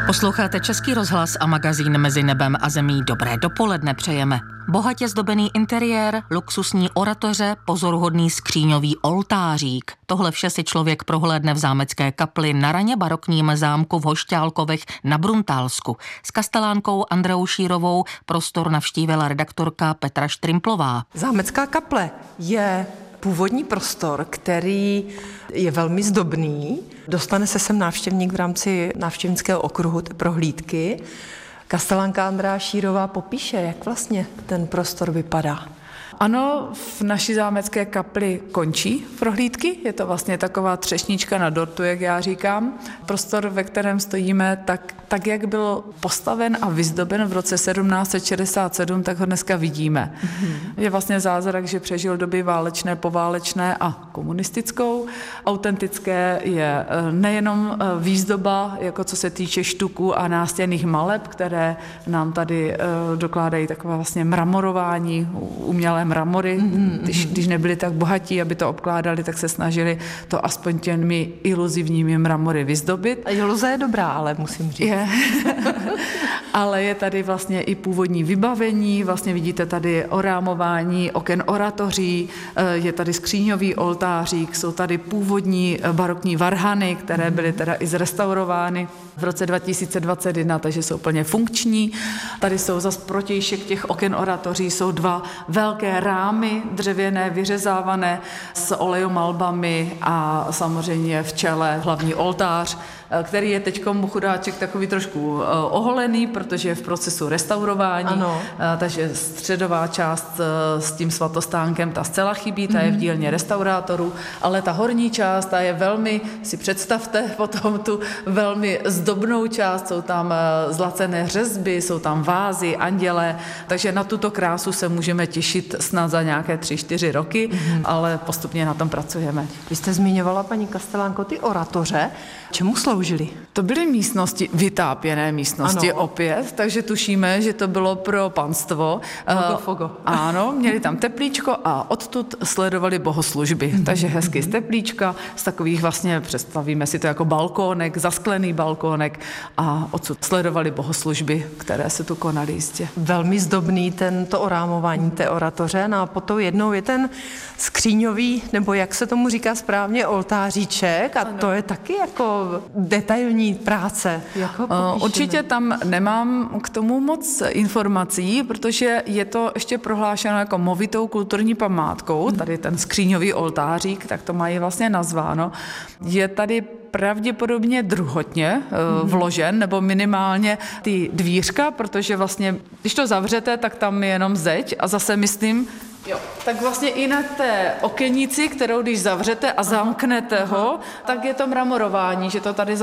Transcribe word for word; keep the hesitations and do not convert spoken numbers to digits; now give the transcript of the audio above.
Posloucháte Český rozhlas a magazín Mezi nebem a zemí. Dobré dopoledne přejeme. Bohatě zdobený interiér, luxusní oratoře, pozoruhodný skříňový oltářík. Tohle vše si člověk prohlédne v zámecké kapli na raně barokním zámku v Hošťálkovech na Bruntálsku. S kastelánkou Andreou Šírovou prostor navštívila redaktorka Petra Štrimplová. Zámecká kaple je původní prostor, který je velmi zdobný. Dostane se sem návštěvník v rámci návštěvnického okruhu té prohlídky. Kastelánka Andrea Šírová popíše, jak vlastně ten prostor vypadá. Ano, v naší zámecké kapli končí prohlídky. Je to vlastně taková třešnička na dortu, jak já říkám. Prostor, ve kterém stojíme, tak, tak jak byl postaven a vyzdoben v roce sedmnáct set šedesát sedm, tak ho dneska vidíme. Mm-hmm. Je vlastně zázrak, že přežil doby válečné, poválečné a komunistickou. Autentické je nejenom výzdoba, jako co se týče štuků a nástěnných maleb, které nám tady dokládají takové vlastně mramorování, umělé mramory, mm-hmm. když, když nebyli tak bohatí, aby to obkládali, tak se snažili to aspoň těmi iluzivními mramory vyzdobit. A iluze je dobrá, ale musím říct. Je. Ale je tady vlastně i původní vybavení, vlastně vidíte tady orámování oken oratoří, je tady skříňový oltářík, jsou tady původní barokní varhany, které byly teda i zrestaurovány v roce dva tisíce dvacet jedna, takže jsou plně funkční. Tady jsou zas protějšek těch oken oratoří, jsou dva velké rámy dřevěné, vyřezávané s olejomalbami a samozřejmě v čele hlavní oltář, který je teď chudáček takový trošku oholený, protože je v procesu restaurování, ano. Takže středová část s tím svatostánkem, ta zcela chybí, ta je v dílně restaurátorů, ale ta horní část, ta je velmi, si představte potom tu velmi zdobnou část, jsou tam zlacené řezby, jsou tam vázy, anděle, takže na tuto krásu se můžeme těšit snad za nějaké tři, čtyři roky, mm-hmm. ale postupně na tom pracujeme. Vy jste zmiňovala, paní kastelánko, ty oratoře. Čemu sloužily? To byly místnosti, vytápěné místnosti ano. opět, takže tušíme, že to bylo pro panstvo. Fogo, fogo. Ano, měli tam teplíčko a odtud sledovali bohoslužby. Mm-hmm. Takže hezky z teplíčka, z takových vlastně, představíme si to jako balkónek, zasklený balkónek a odsud sledovali bohoslužby, které se tu konaly jistě. Velmi zdobný tento orámování té oratoře, no a potom jednou je ten skříňový, nebo jak se tomu říká správně, oltáříček a ano. to je taky jako detailní práce. Jak Určitě tam nemám k tomu moc informací, protože je to ještě prohlášeno jako movitou kulturní památkou, tady ten skříňový oltářík, tak to mají vlastně nazváno. Je tady pravděpodobně druhotně vložen, nebo minimálně ty dvířka, protože vlastně, když to zavřete, tak tam je jenom zeď a zase myslím, jo, tak vlastně i na té okenici, kterou když zavřete a zamknete ho, tak je to mramorování, že to tady